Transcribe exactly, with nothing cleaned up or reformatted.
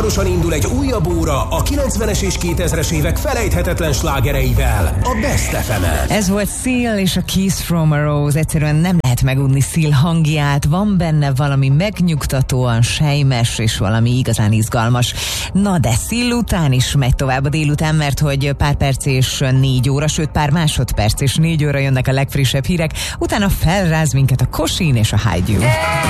hamarosan indul egy újabb óra a kilencvenes és kétezres évek felejthetetlen slágereivel, a Best ef emen. Ez volt Seal és a Kiss from a Rose. Egyszerűen nem lehet megunni Seal hangját. Van benne valami megnyugtatóan sejmes és valami igazán izgalmas. Na de Seal után is megy tovább a délután, mert hogy pár perc és négy óra, sőt pár másodperc és négy óra jönnek a legfrissebb hírek. Utána felráz minket a Kosin és a Hide You.